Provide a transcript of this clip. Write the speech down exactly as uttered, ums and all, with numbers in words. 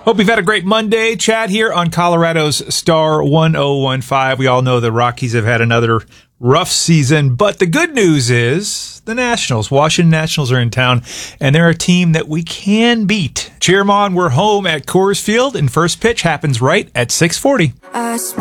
Hope you've had a great Monday. Chad here on Colorado's Star one oh one five. We all know the Rockies have had another rough season, but the good news is the Nationals, Washington Nationals are in town, and they're a team that we can beat. Cheer 'em on. We're home at Coors Field, and first pitch happens right at six forty.